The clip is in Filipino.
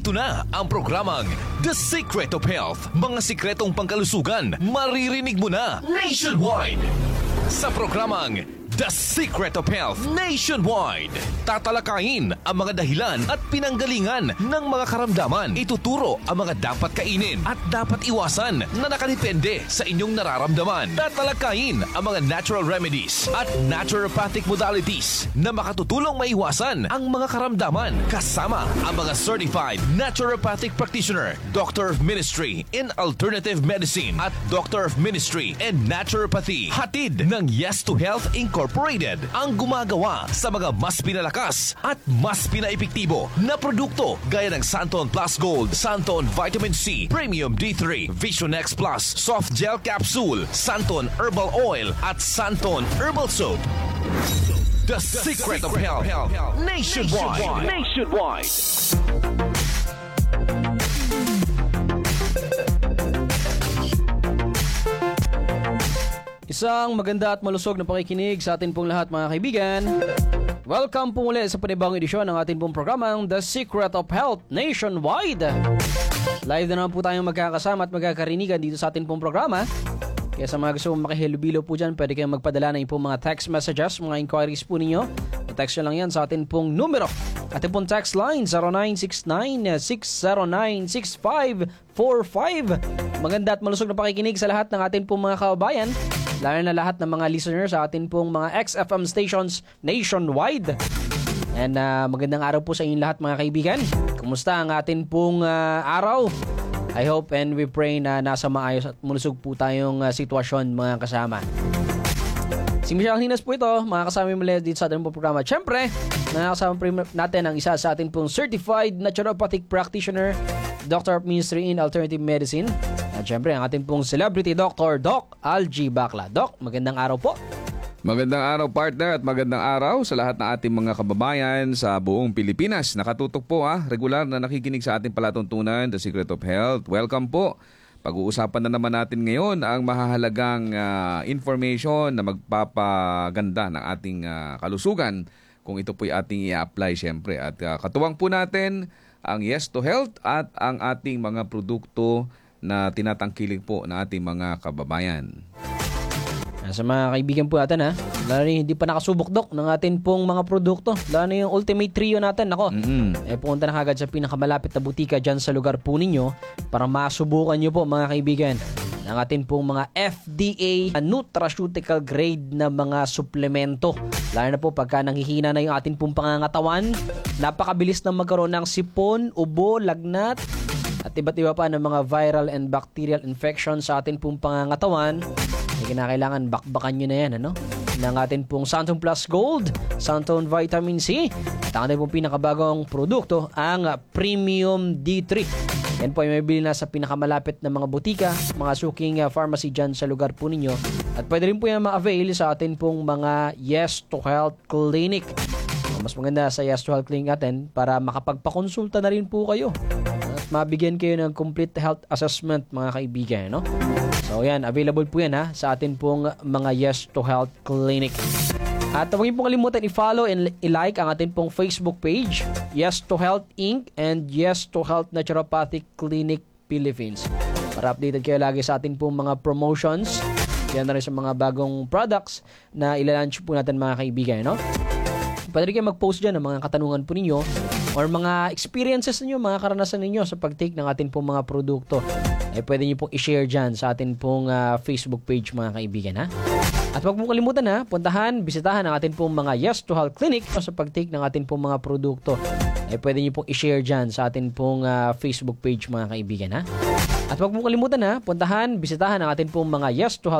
Narito na ang programang The Secret of Health. Mga sikretong pangkalusugan, maririnig mo na nationwide. Sa programang The Secret of Health Nationwide, tatalakayin ang mga dahilan at pinanggalingan ng mga karamdaman. Ituturo ang mga dapat kainin at dapat iwasan na nakadepende sa inyong nararamdaman. Tatalakayin ang mga natural remedies at naturopathic modalities na makatutulong maiwasan ang mga karamdaman. Kasama ang mga certified naturopathic practitioner, Doctor of Ministry in Alternative Medicine at Doctor of Ministry in Naturopathy. Hatid ng Yes to Health Incorporated ang gumagawa sa mga mas pinalakas at mas pinaepektibo na produkto gaya ng Santon Plus Gold, Santon Vitamin C, Premium D3, Vision X Plus, Soft Gel Capsule, Santon Herbal Oil at Santon Herbal Soap. The Secret of Health Nationwide. Isang maganda at malusog na pakikinig sa atin pong lahat, mga kaibigan. Welcome po muli sa panibagong edisyon ng ating pong programang The Secret of Health Nationwide. Live na naman po tayong magkakasama at magkakarinigan dito sa ating pong programa. Kaya sa mga gusto mong makihilubilo po dyan, pwede kayong magpadala ng pong mga text messages, mga inquiries po ninyo. I-text nyo lang yan sa ating pong numero. Ating pong text line 0969-609-6545. Maganda at malusog na pakikinig sa lahat ng ating pong mga kababayan, lalo na lahat ng mga listeners sa atin pong mga XFM stations nationwide. And magandang araw po sa inyong lahat, mga kaibigan. Kumusta ang atin pong araw? I hope and we pray na nasa maayos at malusog po tayong sitwasyon, mga kasama. Si Michelle Hinas po ito, mga kasama muli dito sa ating pong programa. Siyempre, nakakasama natin ang isa sa ating pong certified naturopathic practitioner, Doctor of Ministry in Alternative Medicine. At syempre, ang ating pong celebrity doctor, Doc Algie Bacla. Doc, magandang araw po. Magandang araw, partner, at magandang araw sa lahat ng ating mga kababayan sa buong Pilipinas. Nakatutok po regular na nakikinig sa ating palatuntunan, The Secret of Health. Welcome po. Pag-uusapan na naman natin ngayon ang mahahalagang information na magpapaganda ng ating kalusugan kung ito po'y ating i-apply syempre. At katuwang po natin ang Yes to Health at ang ating mga produkto na tinatangkilik po ng ating mga kababayan. Sa mga kaibigan po natin, lalo na hindi pa nakasubok, Dok, ng atin pong mga produkto, lalo na yung Ultimate Trio natin, pumunta na kagad sa pinakamalapit na butika dyan sa lugar po ninyo para masubukan nyo po, mga kaibigan, ng atin pong mga FDA nutraceutical grade na mga suplemento. Lalo na po pagka nanghihina na yung atin pong pangangatawan, napakabilis na magkaroon ng sipon, ubo, lagnat, at iba't iba pa ng mga viral and bacterial infections sa atin pong pangangatawan. May kinakailangan bakbakan nyo na yan, ng atin pong Santon Plus Gold, Santon Vitamin C, at ang atin pong pinakabagong produkto, ang Premium D3. Yan po ay may bili na sa pinakamalapit na mga butika, mga suking pharmacy dyan sa lugar po ninyo. At pwede rin po yan ma-avail sa atin pong mga Yes to Health Clinic. Mas maganda sa Yes to Health Clinic natin para makapagpakonsulta na rin po kayo at mabigyan kayo ng complete health assessment, mga kaibigan, So yan, available po yan sa atin pong mga Yes to Health Clinic. At huwag niyo pong kalimutan i-follow and i-like ang atin pong Facebook page, Yes to Health Inc. and Yes to Health Naturopathic Clinic Philippines. Para updated kayo lagi sa atin pong mga promotions, yan na rin sa mga bagong products na ilalunch po natin, mga kaibigan, Pwede rin kayo mag-post dyan ng mga katanungan po ninyo or mga experiences ninyo, mga karanasan ninyo sa pag-take ng atin pong mga produkto. Pwede nyo pong i-share dyan sa atin pong Facebook page, mga kaibigan, At huwag mong kalimutan, bisitahan ang atin pong mga Yes to Health Clinic sa pag-take ng atin pong mga produkto. Pwede nyo pong i-share dyan sa atin pong Facebook page, mga kaibigan, At huwag mong kalimutan, bisitahan ang atin pong mga Yes to Health